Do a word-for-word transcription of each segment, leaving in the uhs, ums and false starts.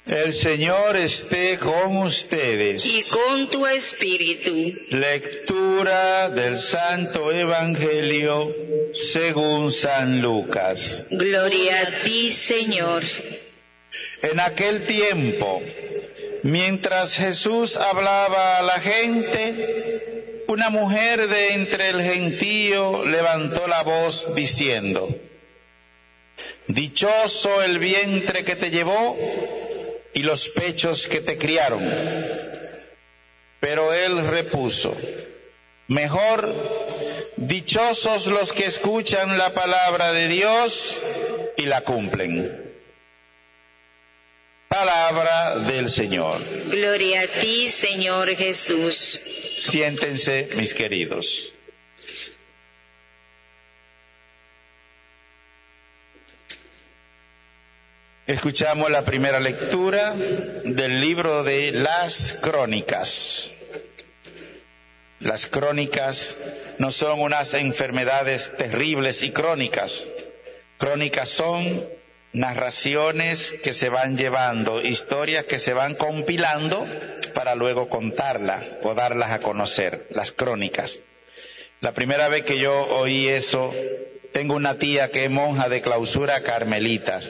El Señor esté con ustedes. Y con tu espíritu. Lectura del Santo Evangelio según San Lucas. Gloria a ti, Señor. En aquel tiempo, mientras Jesús hablaba a la gente, una mujer de entre el gentío levantó la voz diciendo: Dichoso el vientre que te llevó y los pechos que te criaron. Pero él repuso: Mejor, dichosos los que escuchan la palabra de Dios y la cumplen. Palabra del Señor. Gloria a ti, Señor Jesús. Siéntense, mis queridos. Escuchamos la primera lectura del libro de las Crónicas. Las crónicas no son unas enfermedades terribles y crónicas. Crónicas son narraciones que se van llevando, historias que se van compilando para luego contarlas o darlas a conocer, las crónicas. La primera vez que yo oí eso, tengo una tía que es monja de clausura carmelitas.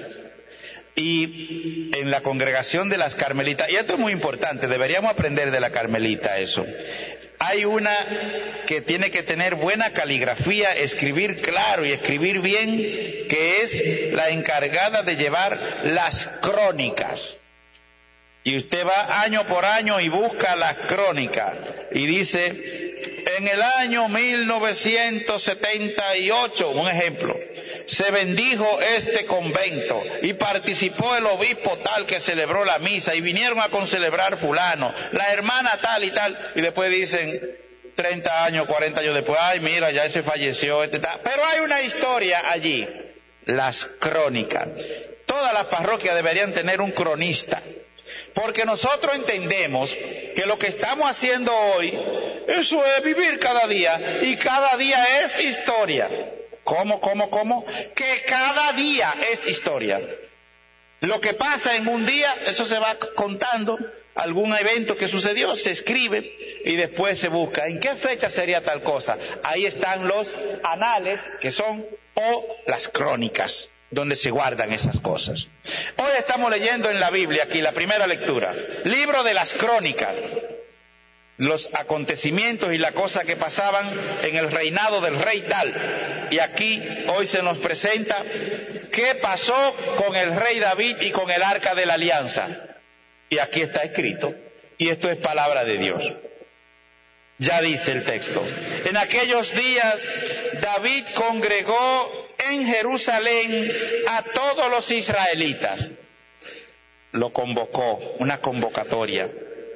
Y en la congregación de las carmelitas, y esto es muy importante, deberíamos aprender de la carmelita eso. Hay una que tiene que tener buena caligrafía, escribir claro y escribir bien, que es la encargada de llevar las crónicas. Y usted va año por año y busca las crónicas y dice: en el año mil novecientos setenta y ocho, un ejemplo, se bendijo este convento y participó el obispo tal que celebró la misa y vinieron a concelebrar fulano, la hermana tal y tal, y después dicen treinta años, cuarenta años después: ay, mira, ya ese falleció, este tal. Pero hay una historia allí, las crónicas. Todas las parroquias deberían tener un cronista, porque nosotros entendemos que lo que estamos haciendo hoy, eso es vivir cada día, y cada día es historia. ¿Cómo, cómo, cómo? Que cada día es historia. Lo que pasa en un día, eso se va contando, algún evento que sucedió, se escribe y después se busca en qué fecha sería tal cosa. Ahí están los anales, que son, o las crónicas, donde se guardan esas cosas. Hoy estamos leyendo en la Biblia, aquí la primera lectura, libro de las crónicas, los acontecimientos y las cosas que pasaban en el reinado del rey tal. Y aquí hoy se nos presenta qué pasó con el rey David y con el arca de la alianza. Y aquí está escrito, y esto es palabra de Dios. Ya dice el texto: en aquellos días David congregó en Jerusalén a todos los israelitas. Lo convocó, una convocatoria.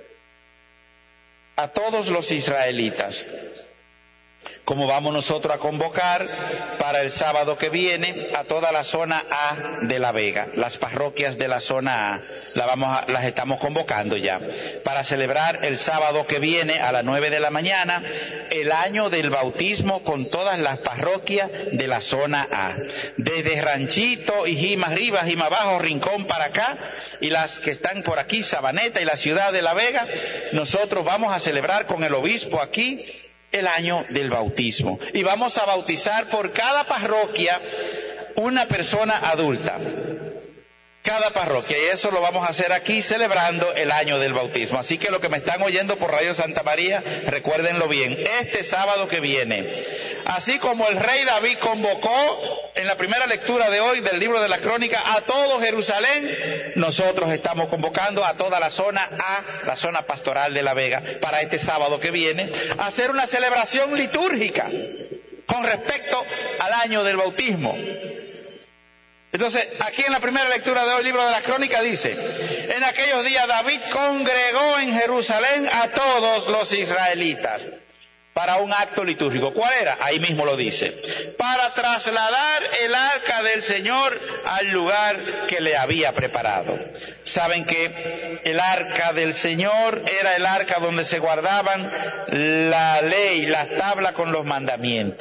A todos los israelitas. Como vamos nosotros a convocar para el sábado que viene a toda la zona A de La Vega, las parroquias de la zona A, la vamos a, las estamos convocando ya, para celebrar el sábado que viene a las nueve de la mañana, el año del bautismo con todas las parroquias de la zona A, desde Ranchito y Jima arriba, Jima abajo, Rincón para acá, y las que están por aquí, Sabaneta y la ciudad de La Vega. Nosotros vamos a celebrar con el obispo aquí el año del bautismo, y vamos a bautizar por cada parroquia una persona adulta, cada parroquia, y eso lo vamos a hacer aquí celebrando el año del bautismo. Así que lo que me están oyendo por Radio Santa María, recuérdenlo bien, este sábado que viene, así como el rey David convocó en la primera lectura de hoy del libro de la Crónica a todo Jerusalén, nosotros estamos convocando a toda la zona A, la zona pastoral de La Vega, para este sábado que viene, a hacer una celebración litúrgica con respecto al año del bautismo. Entonces, aquí en la primera lectura de hoy, el libro de las Crónicas dice: en aquellos días David congregó en Jerusalén a todos los israelitas para un acto litúrgico. ¿Cuál era? Ahí mismo lo dice: para trasladar el arca del Señor al lugar que le había preparado. Saben que el arca del Señor era el arca donde se guardaban la ley, la tabla con los mandamientos.